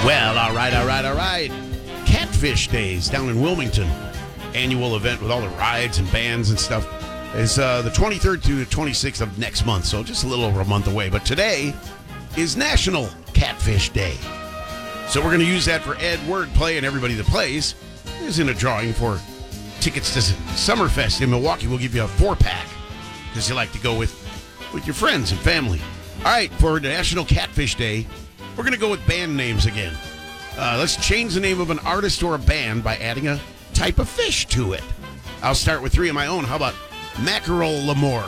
Well, all right. Catfish Days down in Wilmington. Annual event with all the rides and bands and stuff. Is the 23rd to the 26th of next month, so just a little over a month away. But today is National Catfish Day. So we're going to use that for Ed Wordplay, and everybody that plays is in a drawing for tickets to Summerfest in Milwaukee. We'll give you a 4-pack because you like to go with your friends and family. All right, for National Catfish Day, we're going to go with band names again. Let's change the name of an artist or a band by adding a type of fish to it. I'll start with 3 of my own. How about Mackerel L'Amour?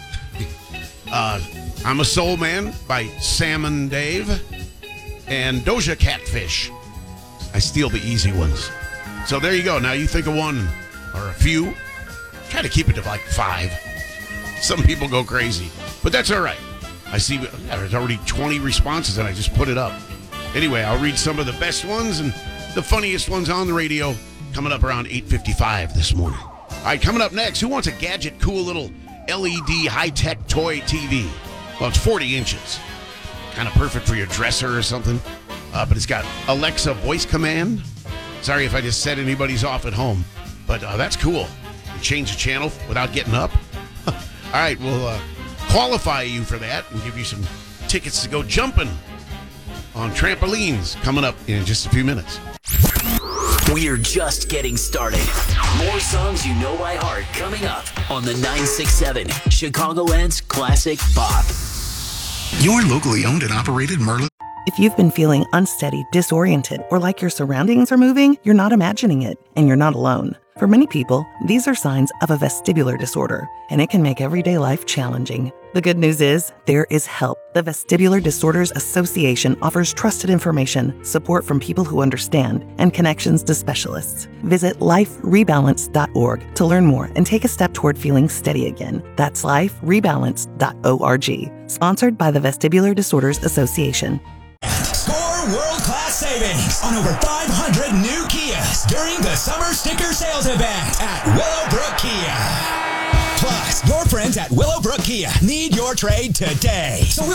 I'm a Soul Man by Salmon Dave. And Doja Catfish. I steal the easy ones. So there you go. Now you think of one or a few. Try to keep it to like 5. Some people go crazy, but that's all right. I see there's already 20 responses and I just put it up. Anyway, I'll read some of the best ones and the funniest ones on the radio coming up around 8:55 this morning. All right, coming up next, who wants a gadget, cool little LED high-tech toy TV? Well, it's 40 inches. Kind of perfect for your dresser or something. But it's got Alexa voice command. Sorry if I just set anybody's off at home. But that's cool. You change the channel without getting up. All right, we'll qualify you for that and give you some tickets to go jumping on trampolines coming up in just a few minutes. We're just getting started. More songs you know by heart coming up on the 967 Chicagoland's Classic Pop. Your locally owned and operated Merlin. If you've been feeling unsteady, disoriented, or like your surroundings are moving, you're not imagining it, and you're not alone. For many people, these are signs of a vestibular disorder, and it can make everyday life challenging. The good news is, there is help. The Vestibular Disorders Association offers trusted information, support from people who understand, and connections to specialists. Visit liferebalance.org to learn more and take a step toward feeling steady again. That's liferebalance.org. Sponsored by the Vestibular Disorders Association. Score world-class savings on over 500 new Kias during the summer sticker sales event at Willowbrook Kia. Plus, your friends at Willowbrook Kia need your trade today. So we'll